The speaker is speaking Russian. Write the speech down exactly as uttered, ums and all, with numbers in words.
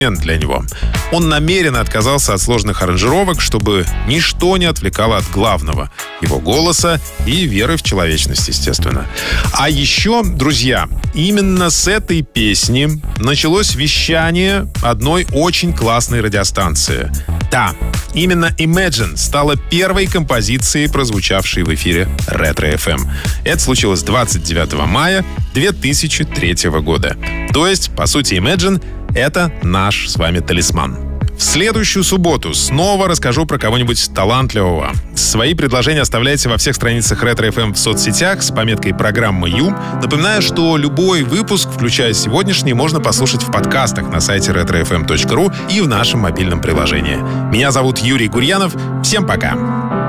для него. Он намеренно отказался от сложных аранжировок, чтобы ничто не отвлекало от главного — его голоса и веры в человечность, естественно. А еще, друзья, именно с этой песни началось вещание одной очень классной радиостанции. Да, именно Imagine стала первой композицией, прозвучавшей в эфире Ретро эф эм. Это случилось двадцать девятого мая две тысячи третьего года. То есть, по сути, Imagine — это наш с вами талисман. В следующую субботу снова расскажу про кого-нибудь талантливого. Свои предложения оставляйте во всех страницах Ретро эф эм в соцсетях с пометкой «Программа Ю». Напоминаю, что любой выпуск, включая сегодняшний, можно послушать в подкастах на сайте ретро эф эм точка ру и в нашем мобильном приложении. Меня зовут Юрий Гурьянов. Всем пока!